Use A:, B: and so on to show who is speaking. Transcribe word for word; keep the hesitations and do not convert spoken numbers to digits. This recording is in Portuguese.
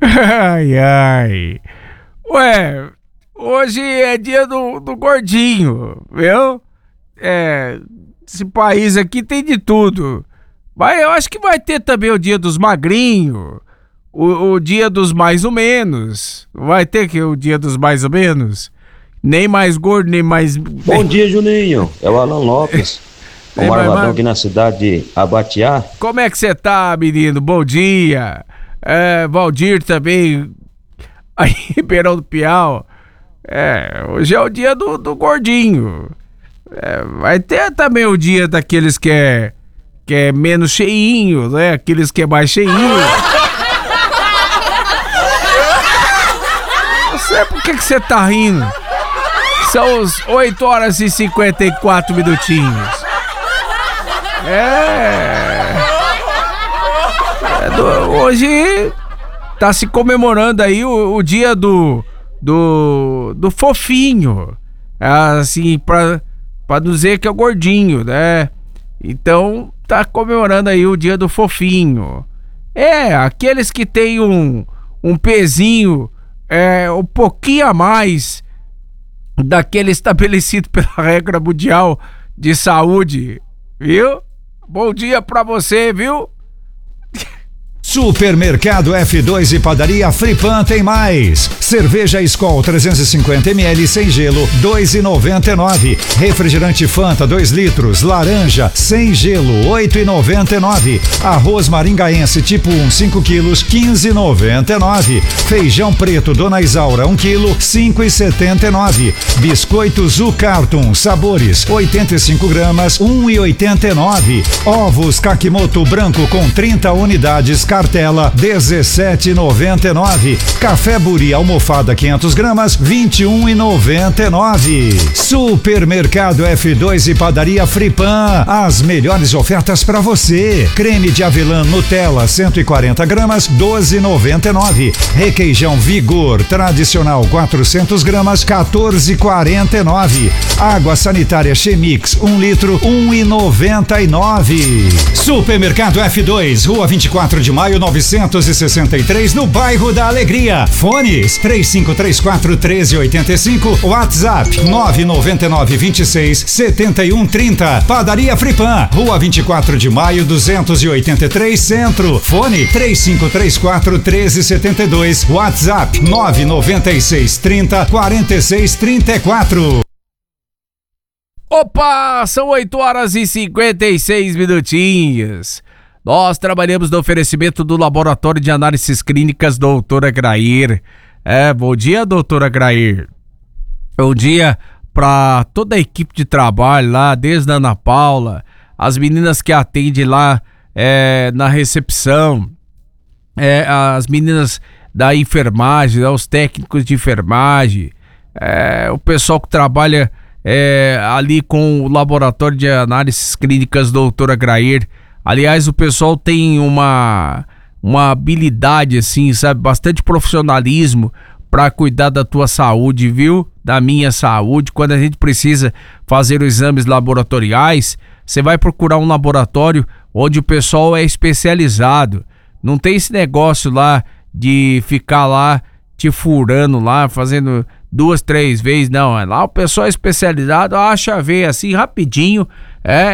A: Ai, ai. Ué, hoje é dia do, do gordinho, viu? É, esse país aqui tem de tudo. Mas eu acho que vai ter também o dia dos magrinhos, o, o dia dos mais ou menos. Vai ter que o dia dos mais ou menos? Nem mais gordo, nem mais...
B: Bom dia, Juninho. É o Alan Lopes. O
A: Ei,
B: Marvadão
A: mas-
B: aqui na cidade de Abatiá.
A: Como é que você tá, menino? Bom dia. É, Valdir também, aí em Ribeirão do Piau. É, hoje é o dia do, do gordinho. É, vai ter também o dia daqueles que é, que é menos cheinho, né? Aqueles que é mais cheinho. Não sei por que que você tá rindo. São os oito horas e cinquenta e quatro minutinhos. É... é do- hoje tá se comemorando aí o, o dia do, do, do fofinho. Assim, pra, pra dizer que é o gordinho, né? Então, tá comemorando aí o dia do fofinho. É, aqueles que tem um, um pezinho é, um pouquinho a mais daquele estabelecido pela regra mundial de saúde, viu? Bom dia pra você, viu?
C: Supermercado F dois e Padaria Fripan tem mais. Cerveja Skol trezentos e cinquenta mililitros sem gelo, dois e noventa e nove. Refrigerante Fanta dois litros, laranja sem gelo, oito e noventa e nove. Arroz maringaense tipo um, cinco quilos, quinze e noventa e nove. Feijão preto Dona Isaura um quilo, cinco e setenta e nove. Biscoito Zucarton sabores oitenta e cinco gramas, um e oitenta e nove. Ovos Kakimoto branco com trinta unidades, cartela dezessete e noventa e nove. Café Buri almofada quinhentos gramas, vinte e um e noventa e nove. Supermercado F dois e Padaria Fripan, as melhores ofertas para você. Creme de avelã Nutella cento e quarenta gramas, doze e noventa e nove. Requeijão Vigor tradicional quatrocentos gramas, quatorze e quarenta e nove. Água sanitária Chemix um litro, um e noventa e nove. Supermercado F dois, Rua vinte e quatro de maio novecentos e sessenta e três, no bairro da Alegria. Fones três cinco três quatro, treze oitenta e cinco, WhatsApp nove nove nove, vinte e seis, setenta e um, trinta. Padaria Fripan, Rua vinte e quatro de maio duzentos e oitenta e três, Centro. Fone três cinco três quatro, treze setenta e dois, WhatsApp nove nove seis, trinta, quarenta e seis, trinta e quatro.
A: Opa, são oito horas e cinquenta e seis minutinhos. Nós trabalhamos no oferecimento do Laboratório de Análises Clínicas Doutora Grair. É, bom dia, doutora Grair. Bom dia para toda a equipe de trabalho lá, desde a Ana Paula, as meninas que atendem lá é, na recepção, é, as meninas da enfermagem, né, os técnicos de enfermagem, é, o pessoal que trabalha é, ali com o Laboratório de Análises Clínicas Doutora Grair. Aliás, o pessoal tem uma, uma habilidade, assim, sabe, bastante profissionalismo para cuidar da tua saúde, viu? Da minha saúde. Quando a gente precisa fazer os exames laboratoriais, você vai procurar um laboratório onde o pessoal é especializado. Não tem esse negócio lá de ficar lá te furando lá, fazendo duas, três vezes, não. Lá o pessoal é especializado, acha ver assim rapidinho, é,